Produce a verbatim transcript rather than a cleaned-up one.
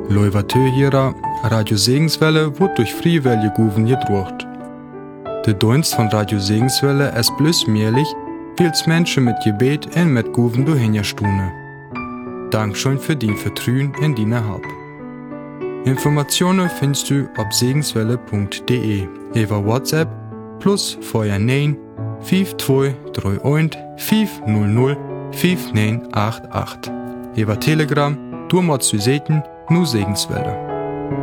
Leuvatö hierer, Radio Segenswelle wird durch Friewelle Guven gedruckt. Der Dienst von Radio Segenswelle ist bloß möglich, weil's Menschen mit Gebet und mit Guven durchhingerstune. Dankeschön für dein Vertrauen in deine Hab. Informationen findest du auf segenswelle punkt de, über WhatsApp plus vorher neun fünf zwei drei eins fünf null null fünf neun acht acht. Über Telegram, du musst du sehen, nur Segenswelle.